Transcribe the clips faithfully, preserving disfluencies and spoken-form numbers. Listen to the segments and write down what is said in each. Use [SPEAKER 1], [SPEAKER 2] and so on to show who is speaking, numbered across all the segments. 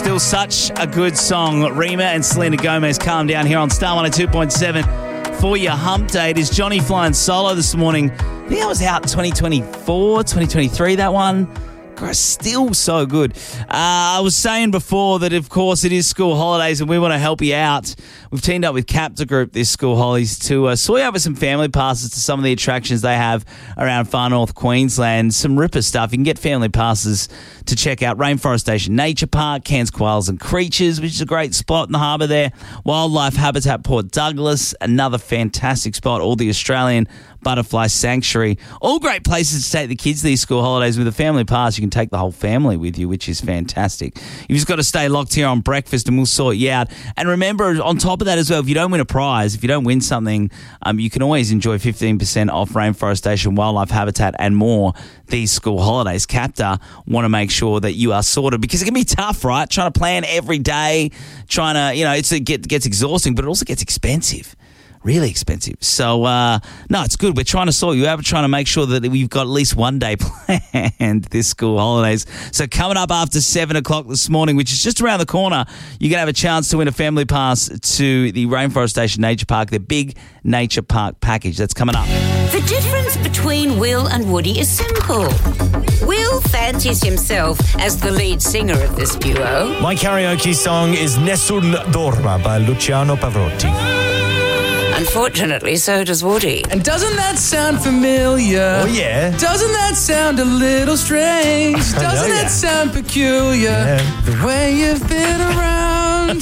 [SPEAKER 1] Still such a good song. Rima and Selena Gomez, Calm Down, here on Star one oh two point seven. For your hump date is Johnny flying solo this morning. I think that was out twenty twenty-four, twenty twenty-three, that one. Still so good. Uh, I was saying before that, of course, it is school holidays and we want to help you out. We've teamed up with Capta Group this school holidays to uh, sort you out with some family passes to some of the attractions they have around far north Queensland. Some ripper stuff. You can get family passes to check out Rainforest Station Nature Park, Cairns Koalas and Creatures, which is a great spot in the harbour there. Wildlife Habitat Port Douglas, another fantastic spot. All the Australian Butterfly Sanctuary. All great places to take the kids these school holidays. With a family pass, you can take the whole family with you, which is fantastic. You've just got to stay locked here on breakfast and we'll sort you out. And remember, on top of that as well, if you don't win a prize, if you don't win something, um, you can always enjoy fifteen percent off Rainforest Station, Wildlife Habitat and more these school holidays. Capta want to make sure that you are sorted because it can be tough, right? Trying to plan every day, trying to, you know, it's, it get, gets exhausting, but it also gets expensive. Really expensive. So, uh, no, it's good. We're trying to sort you out. We're trying to make sure that we've got at least one day planned this school holidays. So coming up after seven o'clock this morning, which is just around the corner, you're going to have a chance to win a family pass to the Rainforest Station Nature Park, the big nature park package. That's coming up.
[SPEAKER 2] The difference between Will and Woody is simple. Will fancies himself as the lead singer of this duo.
[SPEAKER 3] My karaoke song is Nessun Dorma by Luciano Pavarotti.
[SPEAKER 2] Unfortunately, so does Woody.
[SPEAKER 4] And doesn't that sound familiar?
[SPEAKER 3] Oh, yeah.
[SPEAKER 4] Doesn't that sound a little strange? Doesn't
[SPEAKER 3] know,
[SPEAKER 4] that
[SPEAKER 3] yeah.
[SPEAKER 4] sound peculiar?
[SPEAKER 3] Yeah.
[SPEAKER 4] The way you've been around.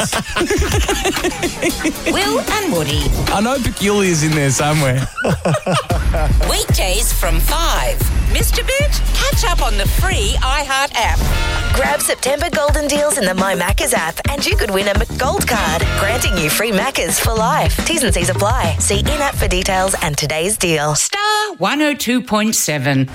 [SPEAKER 2] Will and Woody.
[SPEAKER 4] I know peculiar's in there somewhere.
[SPEAKER 2] Weekdays from five. Missed a bit? Catch up on the free iHeart app.
[SPEAKER 5] Grab September golden deals in the My Maccas app and you could win a McGold card, granting you free Maccas for life. T's and C's apply. See in-app for details and today's deal.
[SPEAKER 2] Star one oh two point seven.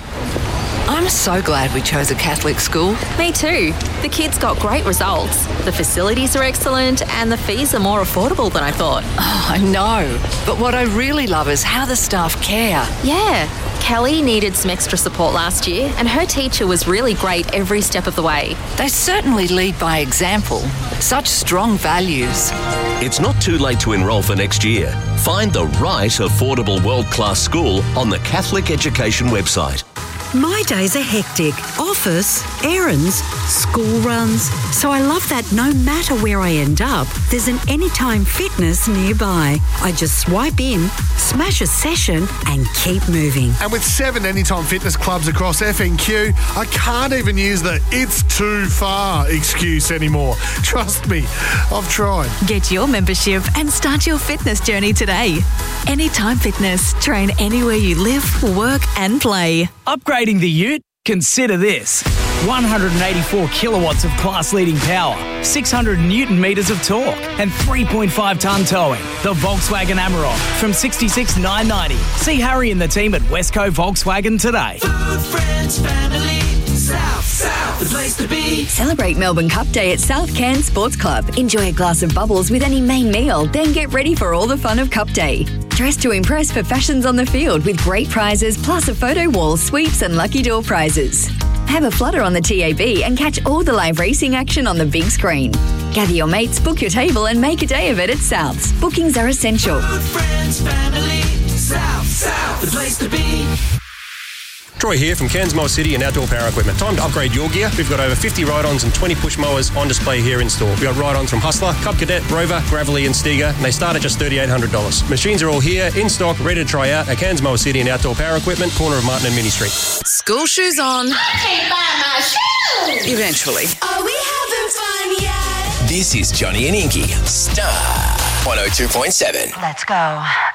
[SPEAKER 6] I'm so glad we chose a Catholic school.
[SPEAKER 7] Me too. The kids got great results. The facilities are excellent and the fees are more affordable than I thought.
[SPEAKER 6] Oh, I know. But what I really love is how the staff care.
[SPEAKER 7] Yeah. Kelly needed some extra support last year and her teacher was really great every step of the way.
[SPEAKER 6] They certainly lead by example. Such strong values.
[SPEAKER 8] It's not too late to enrol for next year. Find the right affordable world-class school on the Catholic Education website.
[SPEAKER 9] My days are hectic. Office, errands, school runs. So I love that no matter where I end up, there's an Anytime Fitness nearby. I just swipe in, smash a session and keep moving.
[SPEAKER 10] And with seven Anytime Fitness clubs across F N Q, I can't even use the "it's too far" excuse anymore. Trust me, I've tried.
[SPEAKER 11] Get your membership and start your fitness journey today. Anytime Fitness. Train anywhere you live, work and play.
[SPEAKER 4] Upgrading the ute? Consider this. one hundred eighty-four kilowatts of class-leading power, six hundred newton metres of torque, and three point five tonne towing. The Volkswagen Amarok from sixty-six thousand nine hundred ninety. See Harry and the team at Westco Volkswagen today.
[SPEAKER 12] Food, friends, family, South, South, the place to be.
[SPEAKER 13] Celebrate Melbourne Cup Day at South Cairns Sports Club. Enjoy a glass of bubbles with any main meal, then get ready for all the fun of Cup Day. Dress to impress for fashions on the field with great prizes plus a photo wall, sweeps and lucky draw prizes. Have a flutter on the T A B and catch all the live racing action on the big screen. Gather your mates, book your table and make a day of it at Souths. Bookings are essential.
[SPEAKER 12] Food, friends, family, South, South, the place to be.
[SPEAKER 14] Troy here from Cairns Mower City and Outdoor Power Equipment. Time to upgrade your gear. We've got over fifty ride-ons and twenty push mowers on display here in store. We've got ride-ons from Hustler, Cub Cadet, Rover, Gravelly and Stiga, and they start at just three thousand eight hundred dollars. Machines are all here, in stock, ready to try out at Cairns Mower City and Outdoor Power Equipment, corner of Martin and Mini Street.
[SPEAKER 6] School shoes on.
[SPEAKER 12] I can't buy my shoes.
[SPEAKER 6] Eventually.
[SPEAKER 12] Are we having fun yet?
[SPEAKER 8] This is Johnny and Inky, Star one oh two point seven.
[SPEAKER 5] Let's go.